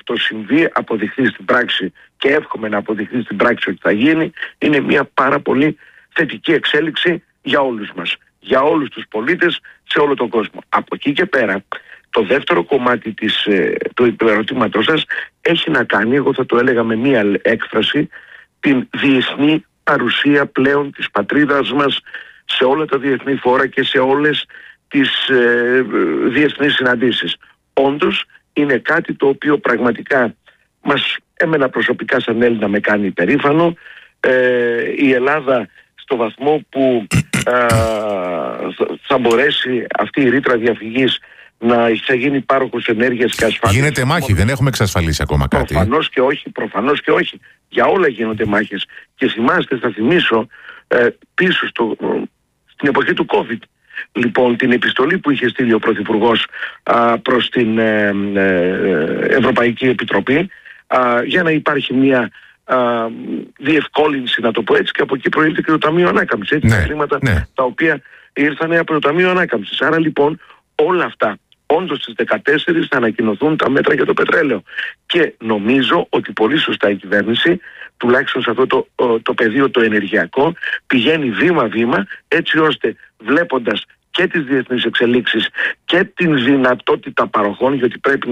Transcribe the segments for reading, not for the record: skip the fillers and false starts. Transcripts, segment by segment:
αυτό συμβεί, αποδειχθεί στην πράξη και εύχομαι να αποδειχθεί στην πράξη ότι θα γίνει, είναι μια πάρα πολύ θετική εξέλιξη για όλους μας, για όλους τους πολίτες σε όλο τον κόσμο. Από εκεί και πέρα, το δεύτερο κομμάτι του ερωτήματός σας έχει να κάνει, εγώ θα το έλεγα με μία έκφραση, την διεθνή παρουσία πλέον της πατρίδας μας σε όλα τα διεθνή φόρα και σε όλες τις διεθνείς συναντήσεις. Όντως είναι κάτι το οποίο πραγματικά εμένα προσωπικά σαν Έλληνα με κάνει υπερήφανο. Η Ελλάδα στο βαθμό που θα μπορέσει αυτή η ρήτρα διαφυγής να θα γίνει πάροχος ενέργειας και ασφάλειας. Γίνεται μάχη, δεν έχουμε εξασφαλίσει ακόμα κάτι. Προφανώς και όχι. Για όλα γίνονται μάχες. Και θυμάστε, θα θυμίσω πίσω στην εποχή του COVID. Λοιπόν, την επιστολή που είχε στείλει ο Πρωθυπουργός προς την Ευρωπαϊκή Επιτροπή για να υπάρχει μια διευκόλυνση, να το πω έτσι, και από εκεί προήλθε και το Ταμείο Ανάκαμψης. Τα χρήματα τα οποία ήρθαν από το Ταμείο Ανάκαμψης. Άρα λοιπόν όλα αυτά, όντως στις 14 θα ανακοινωθούν τα μέτρα για το πετρέλαιο. Και νομίζω ότι πολύ σωστά η κυβέρνηση, τουλάχιστον σε αυτό το πεδίο το ενεργειακό, πηγαίνει βήμα-βήμα, έτσι ώστε βλέποντας και τις διεθνείς εξελίξεις και την δυνατότητα παροχών, γιατί πρέπει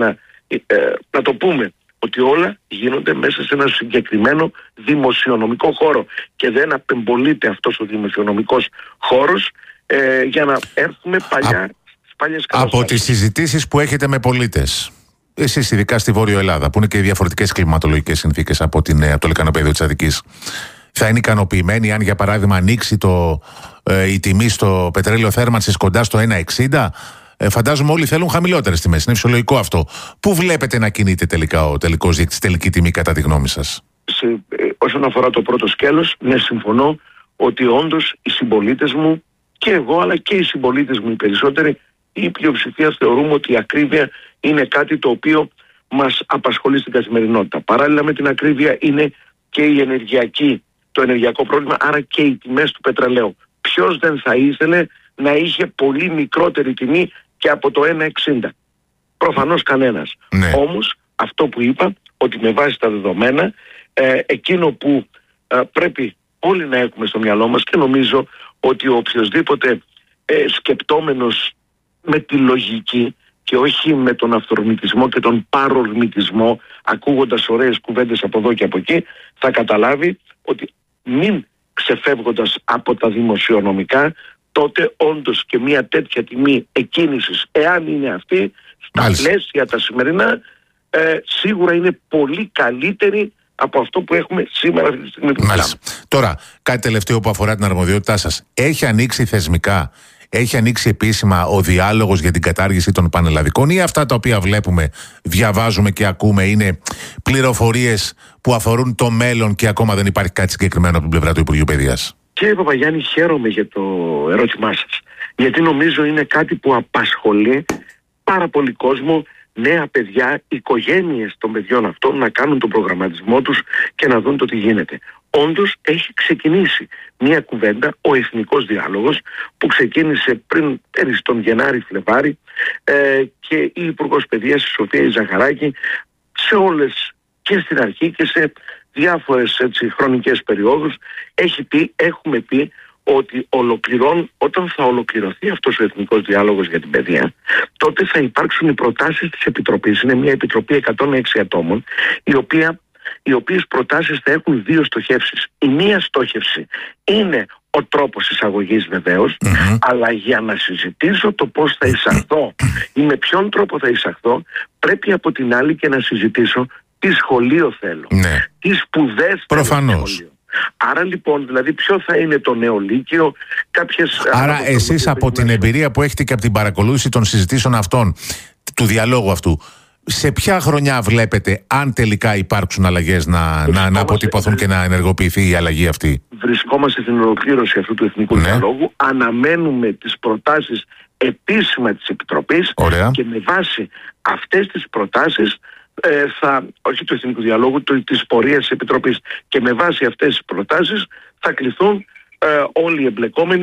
να το πούμε, ότι όλα γίνονται μέσα σε ένα συγκεκριμένο δημοσιονομικό χώρο και δεν απεμπολείται αυτός ο δημοσιονομικός χώρος για να έρθουμε στις παλιές καταστάσεις. Από τις συζητήσεις που έχετε με πολίτες, εσείς ειδικά στη Βόρειο Ελλάδα, που είναι και διαφορετικές κλιματολογικές συνθήκες από το λεκανοπέδιο της Αττικής, θα είναι ικανοποιημένοι αν για παράδειγμα ανοίξει η τιμή στο πετρέλαιο θέρμανσης κοντά στο 1,60? Φαντάζομαι όλοι θέλουν χαμηλότερες τιμές. Είναι φυσιολογικό αυτό. Πού βλέπετε να κινείται τελικά ο τελικός δείκτης, τελική τιμή κατά τη γνώμη σας? Όσον αφορά το πρώτο σκέλος, ναι, συμφωνώ ότι όντως οι συμπολίτες μου και εγώ, αλλά και οι συμπολίτες μου οι περισσότεροι, η πλειοψηφία θεωρούμε ότι η ακρίβεια είναι κάτι το οποίο μας απασχολεί στην καθημερινότητα. Παράλληλα με την ακρίβεια είναι και το ενεργειακό πρόβλημα, άρα και οι τιμές του πετρελαίου. Ποιος δεν θα ήθελε να είχε πολύ μικρότερη τιμή και από το 1,60? Προφανώς κανένας. Ναι. Όμως αυτό που είπα, ότι με βάση τα δεδομένα, εκείνο που πρέπει όλοι να έχουμε στο μυαλό μας, και νομίζω ότι οποιοσδήποτε σκεπτόμενος με τη λογική και όχι με τον αυθορμητισμό και τον παρορμητισμό, ακούγοντας ωραίες κουβέντες από εδώ και από εκεί, θα καταλάβει ότι μην ξεφεύγοντας από τα δημοσιονομικά, τότε όντως και μια τέτοια τιμή εκκίνησης, εάν είναι αυτή, στα πλαίσια τα σημερινά, σίγουρα είναι πολύ καλύτερη από αυτό που έχουμε σήμερα αυτή τη στιγμή που μιλάμε. Τώρα, κάτι τελευταίο που αφορά την αρμοδιότητά σας. Έχει ανοίξει θεσμικά, έχει ανοίξει επίσημα ο διάλογος για την κατάργηση των πανελλαδικών, ή αυτά τα οποία βλέπουμε, διαβάζουμε και ακούμε είναι πληροφορίες που αφορούν το μέλλον και ακόμα δεν υπάρχει κάτι συγκεκριμένο από την πλευρά του Υπουργείου Παιδείας? Κύριε Παπαγιάννη, χαίρομαι για το ερώτημά σας, γιατί νομίζω είναι κάτι που απασχολεί πάρα πολύ κόσμο, νέα παιδιά, οικογένειες των παιδιών αυτών να κάνουν τον προγραμματισμό τους και να δουν το τι γίνεται. Όντως έχει ξεκινήσει μια κουβέντα, ο εθνικός διάλογος, που ξεκίνησε πέρυσι τον Γενάρη-Φλεβάρη και η Υπουργός Παιδείας, η Σοφία Ζαχαράκη, σε όλες και στην αρχή και σε διάφορες χρονικές περιόδους έχουμε πει ότι όταν θα ολοκληρωθεί αυτός ο εθνικός διάλογος για την παιδεία, τότε θα υπάρξουν οι προτάσεις της Επιτροπής. Είναι μια επιτροπή 106 ατόμων, οι οποίες προτάσεις θα έχουν δύο στοχεύσεις. Η μία στόχευση είναι ο τρόπος εισαγωγής βεβαίως, αλλά για να συζητήσω το πώς θα εισαχθώ ή με ποιον τρόπο θα εισαχθώ, πρέπει από την άλλη και να συζητήσω τι σχολείο θέλω, τι σπουδές θέλω στο σχολείο. Άρα λοιπόν, δηλαδή ποιο θα είναι το νέο λύκειο, Άρα εσείς από την εμπειρία που έχετε και από την παρακολούθηση των συζητήσεων αυτών, του διαλόγου αυτού, σε ποια χρονιά βλέπετε, αν τελικά υπάρξουν αλλαγές, να αποτυπωθούν και να ενεργοποιηθεί η αλλαγή αυτή? Βρισκόμαστε στην ολοκλήρωση αυτού του εθνικού διαλόγου. Αναμένουμε τις προτάσεις επίσημα της Επιτροπής. Ωραία. Και με βάση αυτές τις προτάσεις όχι του εθνικού διαλόγου, της πορείας της Επιτροπής, και με βάση αυτές τις προτάσεις θα κληθούν όλοι οι εμπλεκόμενοι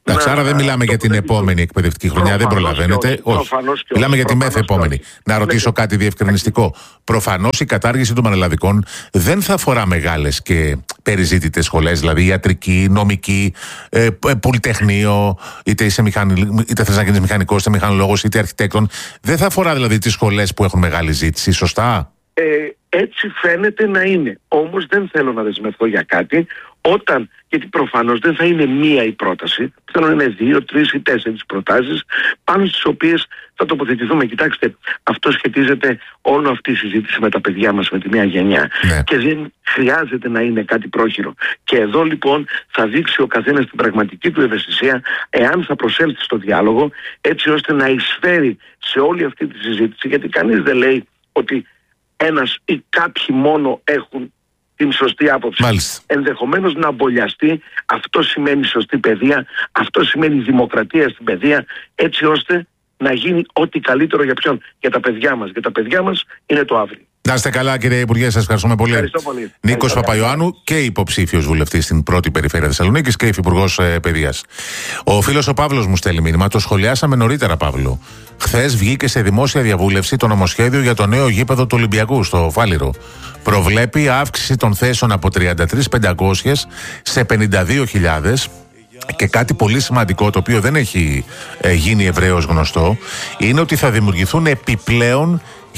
Άρα δεν μιλάμε για την επόμενη εκπαιδευτική χρονιά, δεν προλαβαίνετε. Όχι. Μιλάμε για τη μεθεπόμενη. Να ρωτήσω κάτι διευκρινιστικό. Προφανώς η κατάργηση των πανελλαδικών δεν θα αφορά μεγάλες και περιζήτητες σχολές, δηλαδή ιατρική, νομική, πολυτεχνείο, είτε θες να γίνεις μηχανικός, είτε μηχανολόγος, είτε αρχιτέκτον. Δεν θα αφορά δηλαδή τις σχολές που έχουν μεγάλη ζήτηση, σωστά? Έτσι φαίνεται να είναι. Όμως δεν θέλω να δεσμευθώ για κάτι, γιατί προφανώς δεν θα είναι μία η πρόταση, θέλω να είναι 2, 3 ή 4 προτάσεις πάνω στις οποίες θα τοποθετηθούμε. Κοιτάξτε, αυτό σχετίζεται όλη αυτή η συζήτηση με τα παιδιά μας, με τη νέα γενιά. Ναι. Και δεν χρειάζεται να είναι κάτι πρόχειρο. Και εδώ λοιπόν θα δείξει ο καθένας την πραγματική του ευαισθησία, εάν θα προσέλθει στο διάλογο, έτσι ώστε να εισφέρει σε όλη αυτή τη συζήτηση, γιατί κανείς δεν λέει ότι ένας ή κάποιοι μόνο έχουν την σωστή άποψη. Μάλιστα. Ενδεχομένως να αμπολιαστεί. Αυτό σημαίνει σωστή παιδεία, αυτό σημαίνει δημοκρατία στην παιδεία, έτσι ώστε να γίνει ό,τι καλύτερο για ποιον? Για τα παιδιά μας. Για τα παιδιά μας είναι το αύριο. Να είστε καλά, κύριε Υπουργέ, σας ευχαριστούμε πολύ. Ευχαριστώ πολύ. Νίκος Παπαϊωάννου, και υποψήφιος βουλευτής στην πρώτη περιφέρεια Θεσσαλονίκης και υφυπουργός παιδείας. Ο φίλος ο Παύλος μου στέλνει μήνυμα, το σχολιάσαμε νωρίτερα, Παύλο. Χθες βγήκε σε δημόσια διαβούλευση το νομοσχέδιο για το νέο γήπεδο του Ολυμπιακού στο Φάληρο. Προβλέπει αύξηση των θέσεων από 33.500 σε 52.000. Και κάτι πολύ σημαντικό, το οποίο δεν έχει γίνει ευρέως γνωστό, είναι ότι θα δημιουργηθούν επιπλέον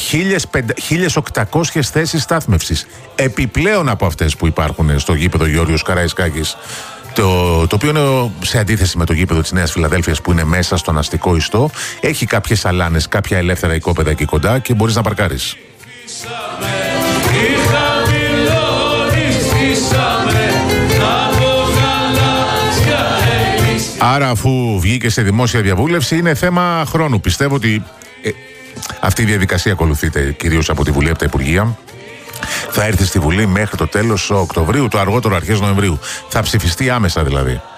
1.800 θέσεις στάθμευσης. Επιπλέον από αυτές που υπάρχουν στο γήπεδο Γεώργιος Καραϊσκάκης. Το οποίο είναι σε αντίθεση με το γήπεδο της Νέας Φιλαδέλφειας που είναι μέσα στον αστικό ιστό. Έχει κάποιες αλάνες, κάποια ελεύθερα οικόπεδα εκεί κοντά και μπορείς να παρκάρεις. Άρα, αφού βγήκε σε δημόσια διαβούλευση, είναι θέμα χρόνου. Πιστεύω ότι αυτή η διαδικασία ακολουθείται κυρίως από τη Βουλή, από τα Υπουργεία. Θα έρθει στη Βουλή μέχρι το τέλος Οκτωβρίου, το αργότερο αρχές Νοεμβρίου. Θα ψηφιστεί άμεσα δηλαδή.